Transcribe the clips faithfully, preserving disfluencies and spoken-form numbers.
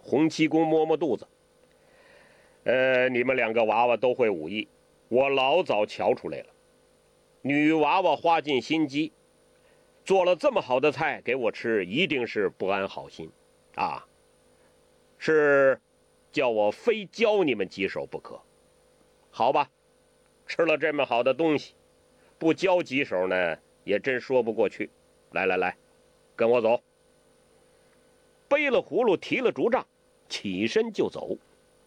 洪七公摸摸肚子，呃，你们两个娃娃都会武艺，我老早瞧出来了。女娃娃花尽心机，做了这么好的菜给我吃，一定是不安好心啊，是叫我非教你们几手不可。好吧，吃了这么好的东西，不教几手呢，也真说不过去。来来来，跟我走。背了葫芦，提了竹杖，起身就走。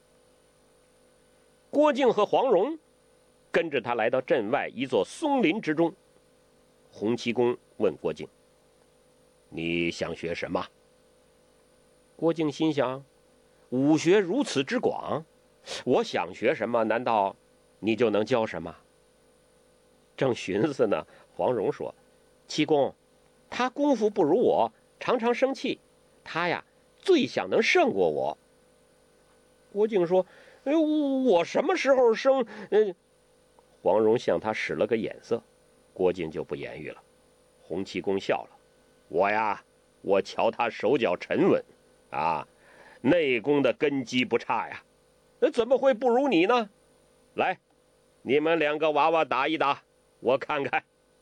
郭靖和黄蓉跟着他来到镇外一座松林之中。洪七公问郭靖：“你想学什么？”郭靖心想：武学如此之广，我想学什么，难道你就能教什么？正寻思呢，黄蓉说：“七公，他功夫不如我，常常生气，他呀最想能胜过我。”郭靖说：“哎，我什么时候生？”嗯，黄蓉向他使了个眼色，郭靖就不言语了。洪七公笑了：“我呀，我瞧他手脚沉稳，啊，内功的根基不差呀，那怎么会不如你呢？来，你们两个娃娃打一打，我看看。”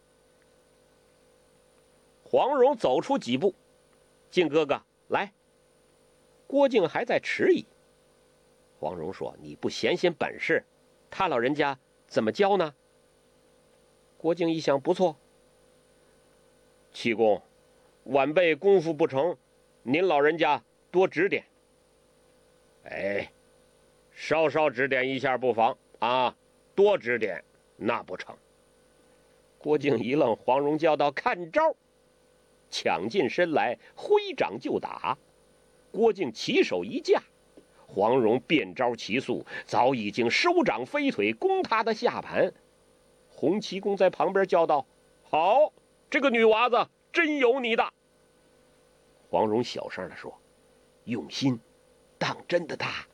黄蓉走出几步：“靖哥哥，来。”郭靖还在迟疑。黄蓉说：“你不显显本事，他老人家怎么教呢？”郭靖一想，不错，七公，晚辈功夫不成，您老人家多指点。哎，稍稍指点一下不妨啊，多指点那不成。郭靖一愣，黄蓉叫道：“看招！”抢进身来，挥掌就打。郭靖起手一架，黄蓉变招奇速，早已经收掌飞腿攻他的下盘。洪七公在旁边叫道：“好，这个女娃子真有你的。”黄蓉小声地说：“用心，当真的打。”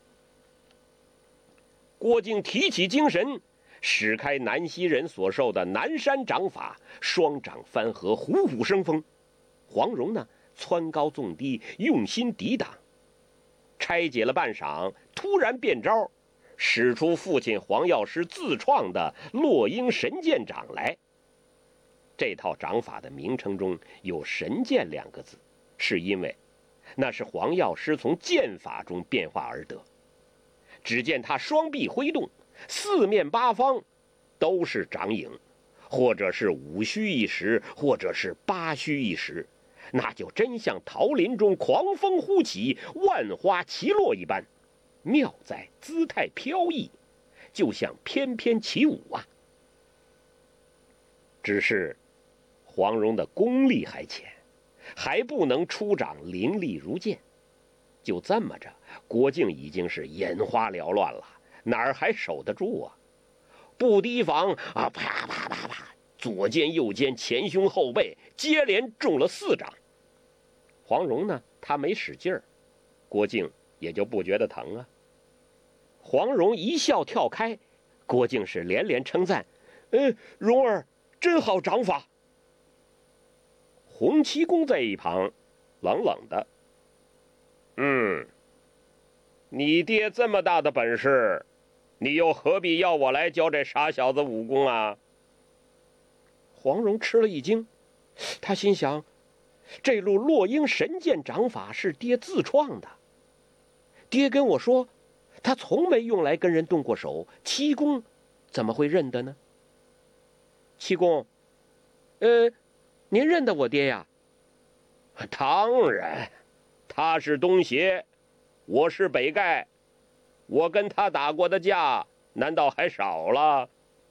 郭靖提起精神，使开南溪人所授的南山掌法，双掌翻合，虎虎生风。黄蓉呢，蹿高纵低，用心抵挡。拆解了半晌，突然变招，使出父亲黄药师自创的落英神剑掌来。这套掌法的名称中有神剑两个字，是因为那是黄药师从剑法中变化而得。只见他双臂挥动，四面八方都是掌影，或者是五虚一时，或者是八虚一时，那就真像桃林中狂风忽起，万花齐落一般，妙在姿态飘逸，就像翩翩起舞啊。只是黄蓉的功力还浅，还不能出掌凌厉如剑。就这么着，郭靖已经是眼花缭乱了，哪儿还守得住啊？不提防啊，啪啪啪啪，左肩右肩前胸后背接连中了四掌。黄蓉呢，她没使劲儿，郭靖也就不觉得疼啊。黄蓉一笑跳开，郭靖是连连称赞：“呃，蓉儿真好掌法。”洪七公在一旁冷冷的：“嗯，你爹这么大的本事，你又何必要我来教这傻小子武功啊？”黄蓉吃了一惊，他心想，这路落英神剑掌法是爹自创的，爹跟我说他从没用来跟人动过手，七公怎么会认得呢？七公，呃，您认得我爹呀？当然，他是东邪，我是北丐，我跟他打过的架难道还少了？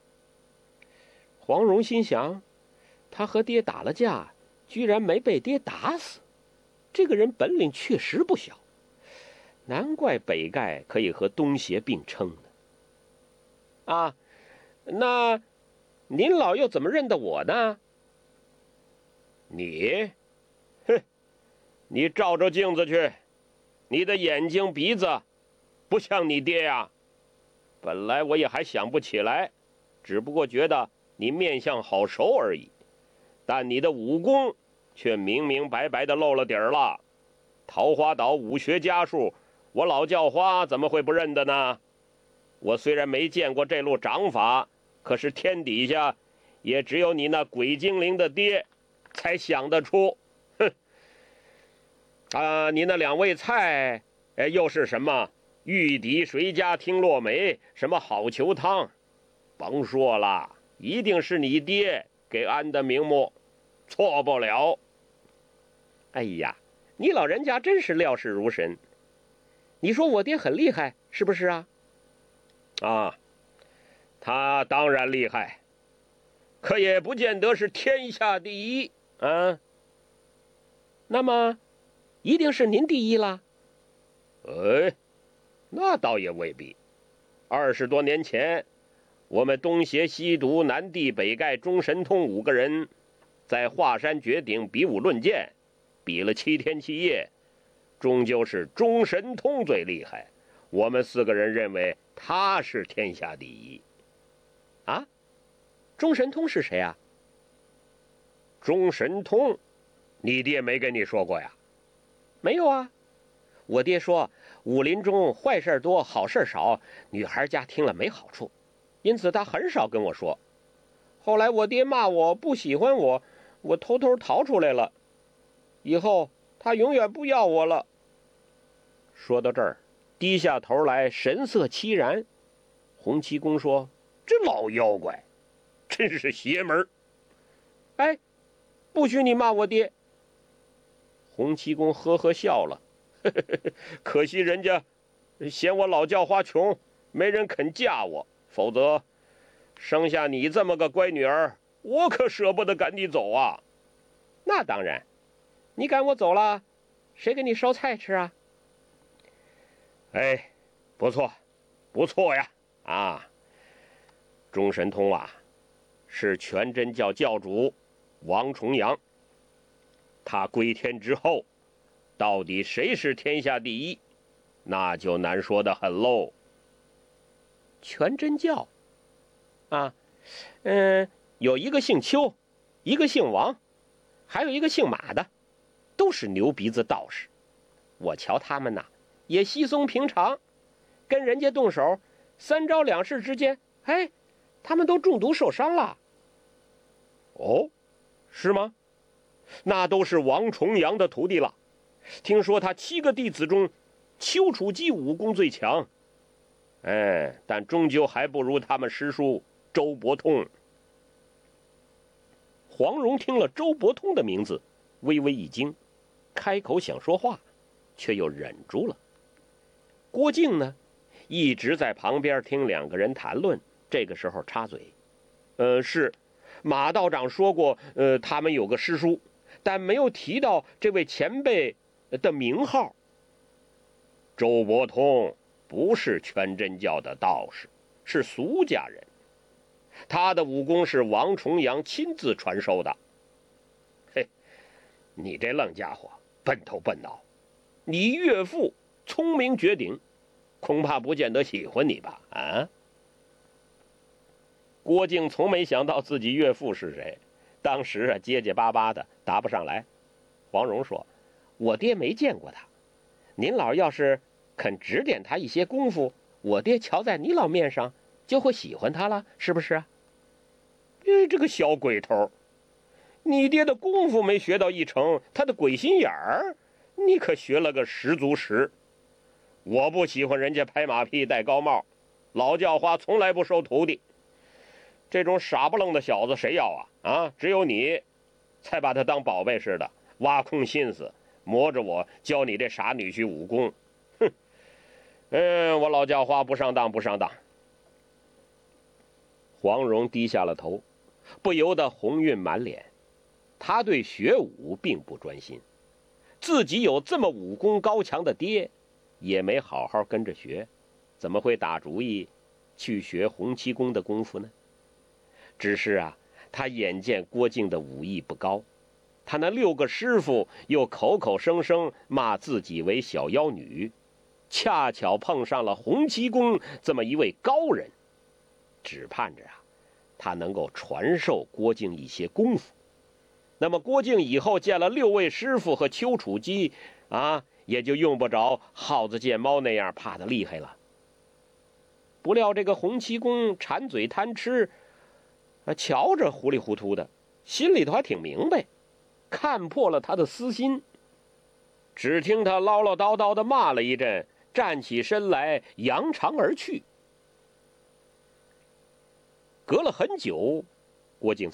黄蓉心想，他和爹打了架，居然没被爹打死，这个人本领确实不小，难怪北丐可以和东邪并称呢。啊，那您老又怎么认得我呢？你，哼，你照照镜子去，你的眼睛鼻子不像你爹呀。本来我也还想不起来，只不过觉得你面相好熟而已，但你的武功却明明白白的露了底儿了。桃花岛武学家术， 我老叫花怎么会不认得呢？我虽然没见过这路掌法，可是天底下也只有你那鬼精灵的爹才想得出。哼！啊，你那两味菜，哎，又是什么玉笛谁家听落梅，什么好逑汤，甭说了，一定是你爹给安的名目，错不了。 哎呀，你老人家真是料事如神。你说我爹很厉害，是不是啊？ 啊，他当然厉害，可也不见得是天下第一啊。 那么，一定是您第一啦？ 哎，那倒也未必。二十多年前，我们东邪西毒南帝北丐中神通五个人，在华山绝顶比武论剑，比了七天七夜，终究是中神通最厉害。我们四个人认为他是天下第一。 啊，中神通是谁啊？ 中神通，你爹没跟你说过呀？ 没有啊，我爹说武林中坏事多，好事少，女孩家听了没好处，因此他很少跟我说。后来我爹骂我不喜欢我，我偷偷逃出来了，以后他永远不要我了。 说到这儿，低下头来，神色凄然。洪七公说：“这老妖怪，真是邪门。” 哎，不许你骂我爹。 洪七公呵呵笑了，呵呵呵，可惜人家嫌我老叫花穷，没人肯嫁我，否则生下你这么个乖女儿，我可舍不得赶你走啊。 那当然，你赶我走了，谁给你烧菜吃啊？ 哎，不错，不错呀！啊，中神通啊，是全真教教主王重阳。他归天之后，到底谁是天下第一，那就难说得很喽。 全真教，啊，嗯，有一个姓邱，一个姓王，还有一个姓马的，都是牛鼻子道士。我瞧他们呐，也稀松平常，跟人家动手，三招两式之间，哎，他们都中毒受伤了。 哦，是吗？那都是王重阳的徒弟了。听说他七个弟子中，丘处机武功最强。哎，但终究还不如他们师叔周伯通。 黄蓉听了周伯通的名字，微微一惊，开口想说话，却又忍住了。郭靖呢，一直在旁边听两个人谈论，这个时候插嘴：“ 呃，是，马道长说过，呃，他们有个师叔，但没有提到这位前辈的名号。周伯通不是全真教的道士，是俗家人，他的武功是王重阳亲自传授的。嘿，你这愣家伙，笨头笨脑，你岳父聪明绝顶，恐怕不见得喜欢你吧？啊？”郭靖从没想到自己岳父是谁，当时啊结结巴巴的答不上来。黄蓉说：“我爹没见过他，您老要是肯指点他一些功夫，我爹瞧在你老面上就会喜欢他了，是不是啊？”哎，这个小鬼头，你爹的功夫没学到一成，他的鬼心眼儿你可学了个十足十。我不喜欢人家拍马屁戴高帽，老叫花从来不收徒弟。这种傻不愣的小子谁要啊？啊，只有你才把他当宝贝似的，挖空心思磨着我教你这傻女婿武功。哼，嗯，我老叫花不上当不上当。黄蓉低下了头，不由得红晕满脸。他对学武并不专心，自己有这么武功高强的爹，也没好好跟着学，怎么会打主意去学洪七公的功夫呢？只是啊，他眼见郭靖的武艺不高，他那六个师傅又口口声声骂自己为小妖女，恰巧碰上了洪七公这么一位高人，只盼着啊，他能够传授郭靖一些功夫。那么郭靖以后见了六位师傅和丘处机啊， 也就用不着耗子见猫那样怕得厉害了。不料这个洪七公馋嘴贪吃，啊，瞧着糊里糊涂的，心里头还挺明白，看破了他的私心。只听他唠唠叨叨的骂了一阵，站起身来，扬长而去。隔了很久，郭靖